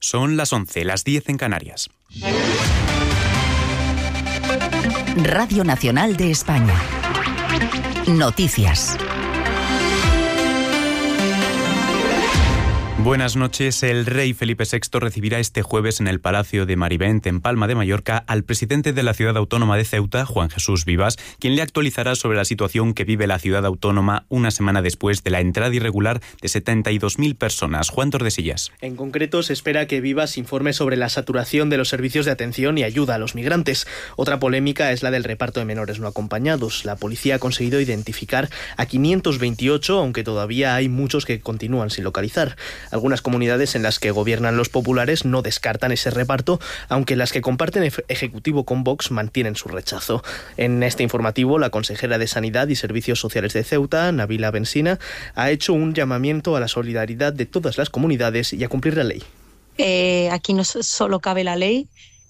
Son las 11, las 10 en Canarias. Radio Nacional de España. Noticias. Buenas noches. El rey Felipe VI recibirá este jueves en el Palacio de Marivent, en Palma de Mallorca, al presidente de la ciudad autónoma de Ceuta, Juan Jesús Vivas, quien le actualizará sobre la situación que vive la ciudad autónoma una semana después de la entrada irregular de 72.000 personas. Juan Tordesillas. En concreto, se espera que Vivas informe sobre la saturación de los servicios de atención y ayuda a los migrantes. Otra polémica es la del reparto de menores no acompañados. La policía ha conseguido identificar a 528, aunque todavía hay muchos que continúan sin localizar. Algunas comunidades en las que gobiernan los populares no descartan ese reparto, aunque las que comparten ejecutivo con Vox mantienen su rechazo. En este informativo, la consejera de Sanidad y Servicios Sociales de Ceuta, Nabila Bensina, ha hecho un llamamiento a la solidaridad de todas las comunidades y a cumplir la ley. Aquí no solo cabe la ley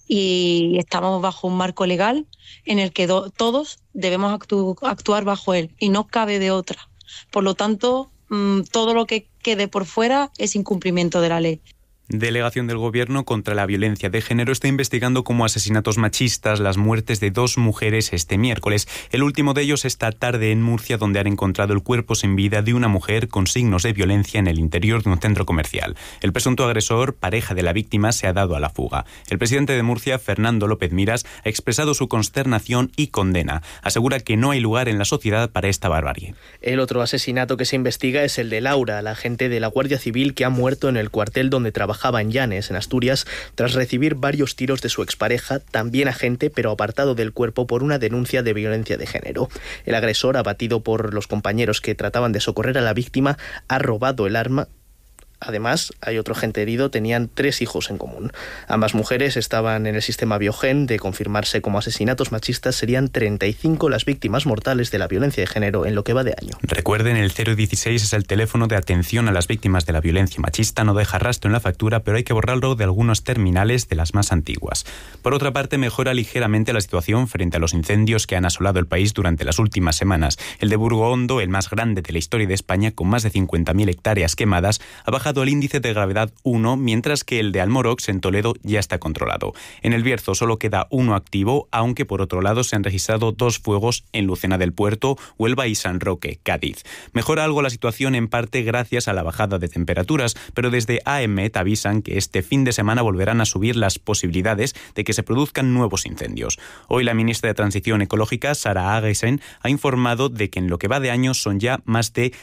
y estamos bajo un marco legal en el que todos debemos actuar bajo él y no cabe de otra. Por lo tanto, todo lo que quede por fuera es incumplimiento de la ley. Delegación del Gobierno contra la Violencia de Género está investigando como asesinatos machistas las muertes de 2 mujeres este miércoles. El último de ellos esta tarde en Murcia, donde han encontrado el cuerpo sin vida de una mujer con signos de violencia en el interior de un centro comercial. El presunto agresor, pareja de la víctima, se ha dado a la fuga. El presidente de Murcia, Fernando López Miras, ha expresado su consternación y condena. Asegura que no hay lugar en la sociedad para esta barbarie. El otro asesinato que se investiga es el de Laura, la agente de la Guardia Civil que ha muerto en el cuartel donde trabajaba en Llanes, en Asturias, tras recibir varios tiros de su expareja, también agente, pero apartado del cuerpo por una denuncia de violencia de género. El agresor, abatido por los compañeros que trataban de socorrer a la víctima, ha robado el arma. Además, hay otro agente herido, tenían 3 hijos en común. Ambas mujeres estaban en el sistema Biogen. De confirmarse como asesinatos machistas, serían 35 las víctimas mortales de la violencia de género en lo que va de año. Recuerden, el 016 es el teléfono de atención a las víctimas de la violencia machista. No deja rastro en la factura, pero hay que borrarlo de algunos terminales de las más antiguas. Por otra parte, mejora ligeramente la situación frente a los incendios que han asolado el país durante las últimas semanas. El de Burgo Hondo, el más grande de la historia de España, con más de 50.000 hectáreas quemadas, ha bajado el índice de gravedad 1, mientras que el de Almorox, en Toledo, ya está controlado. En el Bierzo solo queda 1 activo, aunque por otro lado se han registrado 2 fuegos en Lucena del Puerto, Huelva y San Roque, Cádiz. Mejora algo la situación en parte gracias a la bajada de temperaturas, pero desde AEMET avisan que este fin de semana volverán a subir las posibilidades de que se produzcan nuevos incendios. Hoy la ministra de Transición Ecológica, Sara Agesen, ha informado de que en lo que va de año son ya más de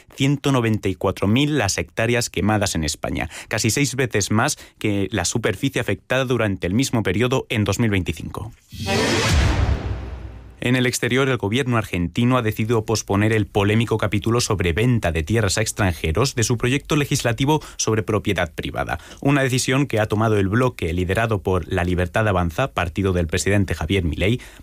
194.000 las hectáreas quemadas en España, casi 6 veces más que la superficie afectada durante el mismo periodo en 2025. En el exterior, el gobierno argentino ha decidido posponer el polémico capítulo sobre venta de tierras a extranjeros de su proyecto legislativo sobre propiedad privada. Una decisión que ha tomado el bloque liderado por La Libertad Avanza, partido del presidente Javier Milei,